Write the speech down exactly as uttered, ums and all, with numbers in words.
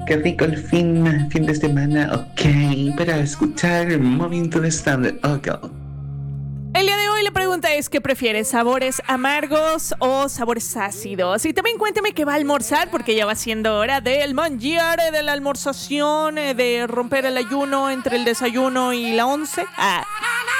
qué rico el fin, fin de semana, ok, para escuchar el momento de stand ok. El día de hoy la pregunta es, ¿qué prefieres? ¿Sabores amargos o sabores ácidos? Y también cuénteme qué va a almorzar, porque ya va siendo hora del mangiare, de la almorzación, de romper el ayuno entre el desayuno y la once. Ah.